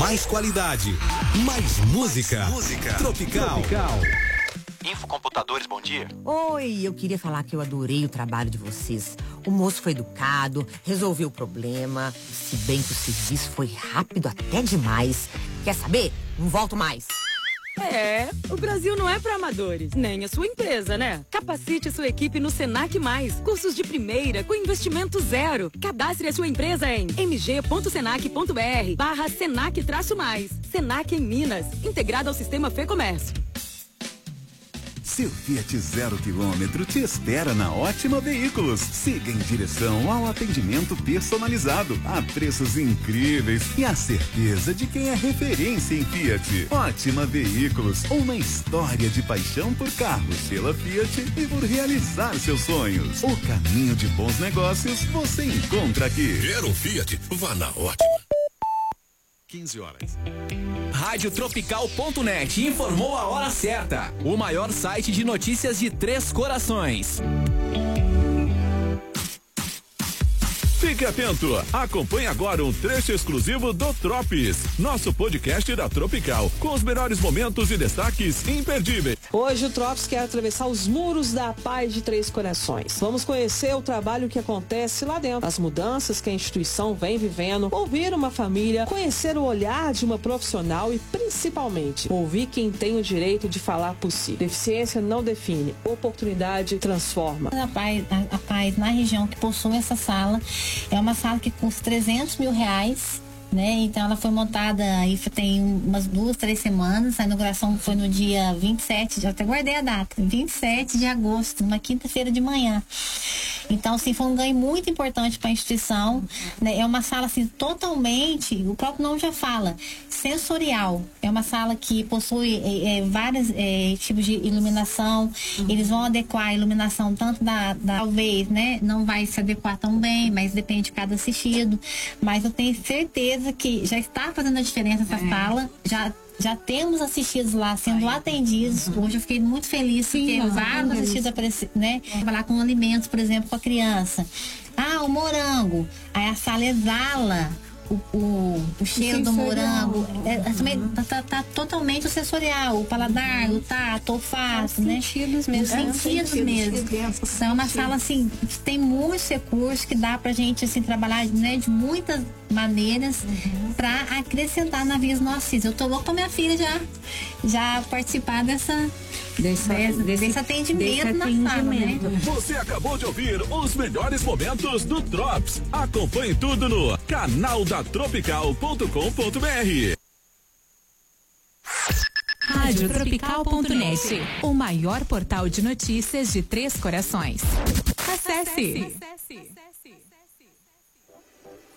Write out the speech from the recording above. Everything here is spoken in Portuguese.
Mais qualidade, mais música. Tropical. Infocomputadores, bom dia. Oi, eu queria falar que eu adorei o trabalho de vocês. O moço foi educado, resolveu o problema. Se bem que o serviço foi rápido até demais. Quer saber? Não volto mais. O Brasil não é para amadores, nem a sua empresa, né? Capacite sua equipe no Senac Mais. Cursos de primeira com investimento zero. Cadastre a sua empresa em mg.senac.br/Senac-mais. Senac em Minas, integrado ao sistema Fê Comércio. Seu Fiat 0 km te espera na Ótima Veículos. Siga em direção ao atendimento personalizado, a preços incríveis e a certeza de quem é referência em Fiat. Ótima Veículos, uma história de paixão por carros, pela Fiat e por realizar seus sonhos. O caminho de bons negócios você encontra aqui. Quer um Fiat? Vá na Ótima. 15 horas. Radiotropical.net informou a hora certa. O maior site de notícias de Três Corações. Fique atento, acompanhe agora um trecho exclusivo do Tropes, nosso podcast da Tropical, com os melhores momentos e destaques imperdíveis. Hoje o Tropes quer atravessar os muros da Paz de Três Corações. Vamos conhecer o trabalho que acontece lá dentro, as mudanças que a instituição vem vivendo, ouvir uma família, conhecer o olhar de uma profissional e, principalmente, ouvir quem tem o direito de falar por si. Deficiência não define, oportunidade transforma. A Paz na região que possui essa sala, é uma sala que custa R$300 mil, né? Então ela foi montada aí tem umas 2, 3 semanas. A inauguração foi no dia 27, já até guardei a data, 27 de agosto, uma quinta-feira de manhã. Então, assim, foi um ganho muito importante para a instituição, né? É uma sala, assim, totalmente, o próprio nome já fala, sensorial. É uma sala que possui vários tipos de iluminação. Eles vão adequar a iluminação tanto talvez, né? Não vai se adequar tão bem, mas depende de cada assistido. Mas eu tenho certeza que já está fazendo a diferença essa sala. Já temos assistidos lá sendo atendidos. Hoje eu fiquei muito feliz porque vários assistidos apareceram, né? Trabalhar com alimentos, por exemplo, com a criança. O morango. Aí a sala exala o cheiro do morango. Tá totalmente o sensorial, o paladar, o tato, o olfato, né? Sentidos mesmo. Sentidos mesmo. Então é uma sala assim, tem muitos recursos que dá pra gente assim, trabalhar, né, de muitas maneiras pra acrescentar na vida dos nossos filhos. Eu tô louca pra minha filha já participar desse atendimento na sala, né? Você acabou de ouvir os melhores momentos do Drops. Acompanhe tudo no canal da Tropical.com.br. Radiotropical.net, o maior portal de notícias de Três Corações. Acesse!